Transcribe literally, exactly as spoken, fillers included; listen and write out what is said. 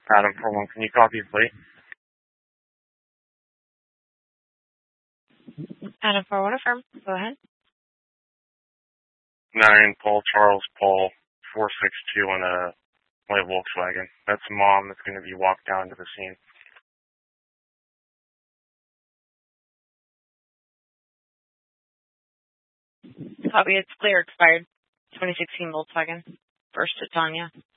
Adam for one. Can you copy the plate? Adam for one affirm. Go ahead. Nine Paul Charles Paul four six two on a white Volkswagen. That's mom that's going to be walked down to the scene. Copy. It's clear. Expired. twenty sixteen Volkswagen. First to Tanya.